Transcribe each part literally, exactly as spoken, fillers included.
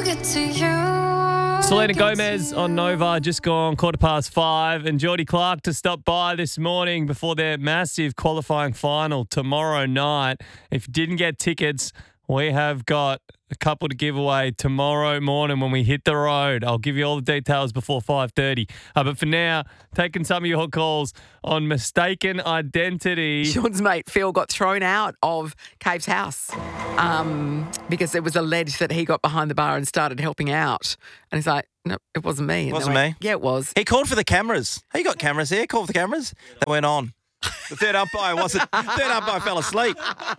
get to you. Selena Gomez on Nova, just gone quarter past five, and Geordie Clark to stop by this morning before their massive qualifying final tomorrow night. If you didn't get tickets, we have got a couple to give away tomorrow morning when we hit the road. I'll give you all the details before five thirty. Uh, but for now, taking some of your calls on mistaken identity. Sean's mate Phil got thrown out of Cave's house um, because it was alleged that he got behind the bar and started helping out. And he's like, no, it wasn't me. And Wasn't they went, me. Yeah, it was. He called for the cameras. He got cameras here. Called for the cameras. They went on. The third umpire wasn't. Third umpire fell asleep.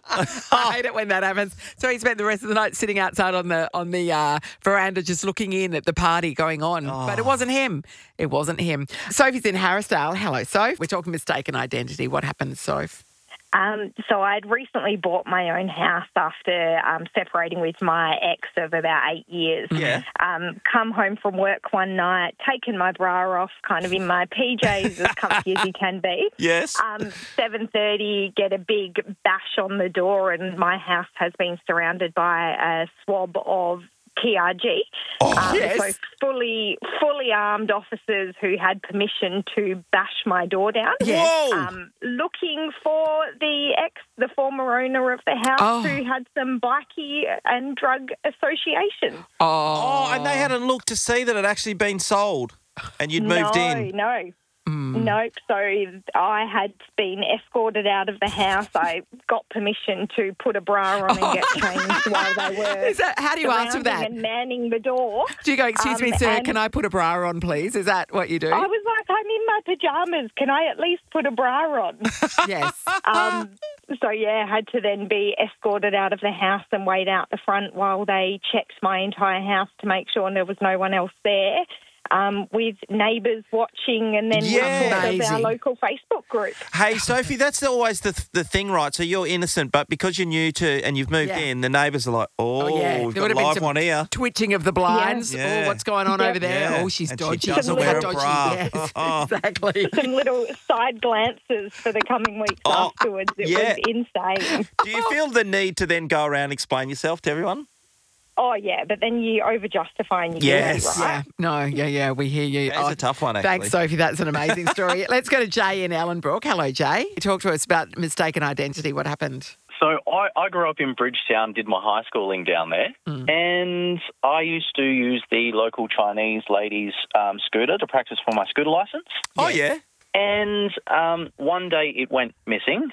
I hate it when that happens. So he spent the rest of the night sitting outside on the on the uh, veranda just looking in at the party going on. Oh. But it wasn't him. It wasn't him. Sophie's in Harrisdale. Hello, Soph. We're talking mistaken identity. What happened, Soph? Um, so I'd recently bought my own house after um, separating with my ex of about eight years. Yeah. Um, come home from work one night, taken my bra off, kind of in my P Js, as comfy as you can be. Yes. Um, seven thirty, get a big bash on the door, and my house has been surrounded by a swab of P R G. Oh, um, yes. So fully, fully armed officers who had permission to bash my door down. Whoa. Um, looking for the ex, the former owner of the house, Oh. who had some bikie and drug associations. Oh, Oh, and they hadn't looked to see that it actually been sold, and you'd moved no, in. No, Mm. Nope. So I had been escorted out of the house. I got permission to put a bra on and get changed while they were Is that, how do you answer surrounding that? and manning the door. Do you go, excuse me, Um, sir, and- can I put a bra on, please? Is that what you do? I was like, I'm in my pajamas. Can I at least put a bra on? Yes. um, so, yeah, I had to then be escorted out of the house and wait out the front while they checked my entire house to make sure there was no one else there. Um, with neighbours watching, and then Yeah. reports of our Amazing. local Facebook group. Hey, Sophie, that's always the the thing, right? So you're innocent, but because you're new to and you've moved Yeah. in, the neighbours are like, oh, Oh, yeah. we've There got would a have live been one here. Twitching of the blinds. Yeah. Oh, what's going on Yeah. over there? Yeah. Oh, she's And she dodgy. doesn't She's wear a dodgy. bra. Yes, Oh. exactly. Some little side glances for the coming weeks Oh, afterwards. It yeah. was insane. Do you feel the need to then go around and explain yourself to everyone? Oh, yeah, but then you over-justify and you Yes. guilty, right? Yeah, no, yeah, yeah, we hear you. It's Oh, a tough one, actually. Thanks, Sophie. That's an amazing story. Let's go to Jay in Ellenbrook. Hello, Jay. Talk to us about mistaken identity. What happened? So I, I grew up in Bridgetown, did my high schooling down there, Mm. and I used to use the local Chinese ladies' um, scooter to practice for my scooter license. Oh, yeah. And um, one day it went missing,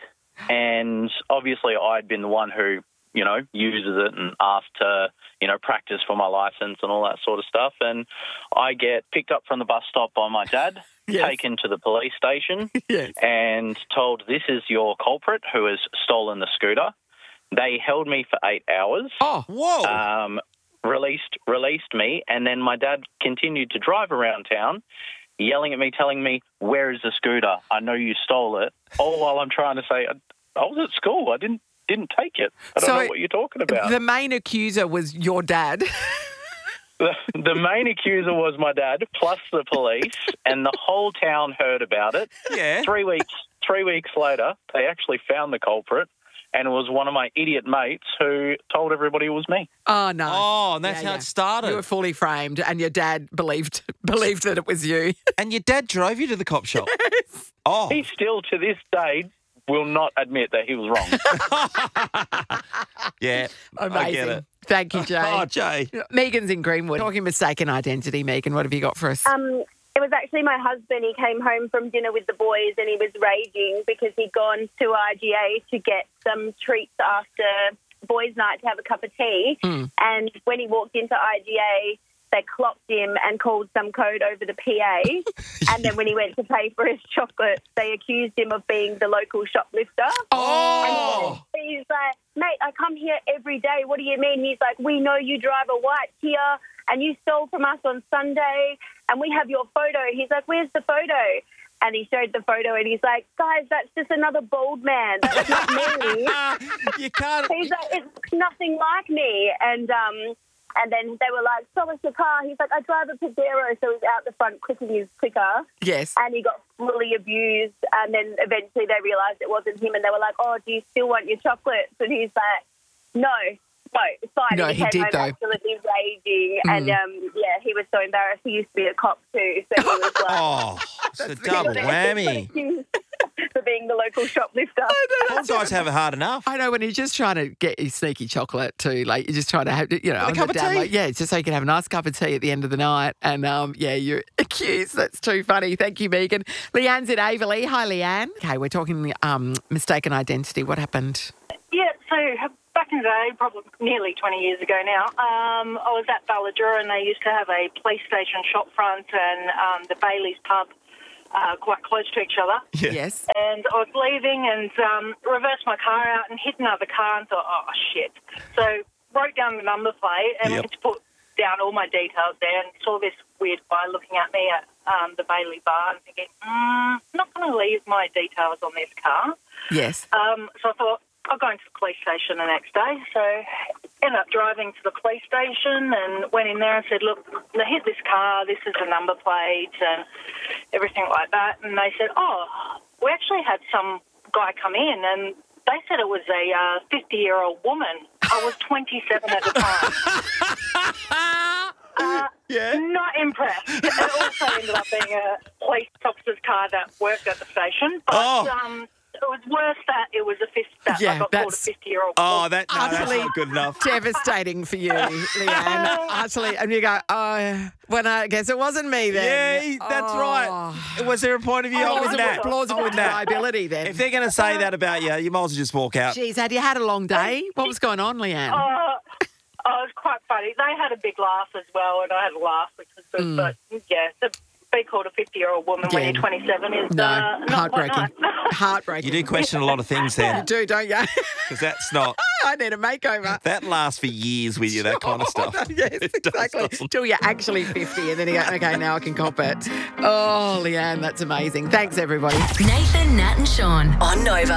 and obviously I'd been the one who, you know, uses it and asked to, you know, practice for my license and all that sort of stuff. And I get picked up from the bus stop by my dad, Yes. taken to the police station, Yes. and told, this is your culprit who has stolen the scooter. They held me for eight hours, Oh, Whoa. um, released released me, and then my dad continued to drive around town, yelling at me, telling me, where is the scooter? I know you stole it. All while I'm trying to say, I, I was at school. I didn't didn't take it. I don't So know what you're talking about. the main accuser was your dad. The, the main accuser was my dad, plus the police, and the whole town heard about it. yeah. Three weeks, three weeks later, they actually found the culprit, and it was one of my idiot mates who told everybody it was me. Oh, no. Oh, and that's Yeah, how yeah. it started. You were fully framed, and your dad believed believed that it was you. And your dad drove you to the cop shop. Oh, He still, to this day, will not admit that he was wrong. yeah. I Amazing. get it. Thank you, Jay. Oh, Jay. Megan's in Greenwood. Talking mistaken identity, Megan. What have you got for us? Um, it was actually my husband. He came home from dinner with the boys and he was raging because he'd gone to I G A to get some treats after boys' night to have a cup of tea. Mm. And when he walked into I G A, they clocked him and called some code over the P A. And then when he went to pay for his chocolate, they accused him of being the local shoplifter. Oh. And he's like, mate, I come here every day. What do you mean? He's like, we know you drive a white Kia and you stole from us on Sunday and we have your photo. He's like, where's the photo? And he showed the photo and he's like, guys, that's just another bald man. That's not me. You can't. He's like, it looks nothing like me. And um, and then they were like, show us your car. He's like, I drive a Pajero. So he's out the front clicking his clicker. Yes. And he got fully abused. And then eventually they realised it wasn't him. And they were like, oh, do you still want your chocolates? And he's like, no, No, it's fine. No, he, he came did, home though. absolutely raging, Mm. and um, yeah, he was so embarrassed. He used to be a cop too, so he was like, Oh, it's a double whammy. for being the local shoplifter. All guys have it hard enough. I know when you're just trying to get your sneaky chocolate too, like you're just trying to have, you know, With a on cup the of down tea? low. Yeah, it's just so you can have a nice cup of tea at the end of the night. And um, yeah, you're accused. That's too funny. Thank you, Megan. Leanne's in Averley. Hi, Leanne. Okay, we're talking um, mistaken identity. What happened? Yeah, so back in the day, probably nearly twenty years ago now, um, I was at Balladura and they used to have a police station shop front and um, the Bailey's pub uh, quite close to each other. Yeah. Yes. And I was leaving and um, reversed my car out and hit another car and thought, oh, shit. So wrote down the number plate and Yep. went to put down all my details there and saw this weird guy looking at me at um, the Bailey bar and thinking, mm, I'm not going to leave my details on this car. Yes. Um, so I thought, I'll go into the police station the next day. So ended up driving to the police station and went in there and said, look, I hit this car, this is the number plate and everything like that. And they said, oh, we actually had some guy come in and they said it was a uh, fifty-year-old woman. I was twenty-seven at the time. Uh, Yeah. Not impressed. It also ended up being a police officer's car that worked at the station. But Oh. um, it was worse that it was a fifty. That Yeah, I got called a that's- fifty-year-old. Oh, that no, that's Utterly not good enough. Devastating for you, Leanne. Utterly. And you go, oh, well, I guess it wasn't me then. Yeah, he- that's Oh. right. Was there a point of view? I wouldn't Plausible, that. plausible I wouldn't that. deniability then. If they're going to say that about you, you might as well just walk out. Jeez, had you had a long day? What was going on, Leanne? Uh, oh, it was quite funny. They had a big laugh as well, and I had a laugh, which was good. Mm. But yeah, to be called a fifty-year-old woman when Yeah. you're twenty-seven is No, uh, not quite heartbreaking. nice. Heartbreaking. You do question a lot of things You then, do, don't you? because that's not I need a makeover. that lasts for years with you. That kind of stuff. Yes, It does, exactly. doesn't Till you're actually fifty, and then you go, okay, now I can cop it. Oh, Leanne, that's amazing. Thanks, everybody. Nathan, Nat, and Sean on Nova.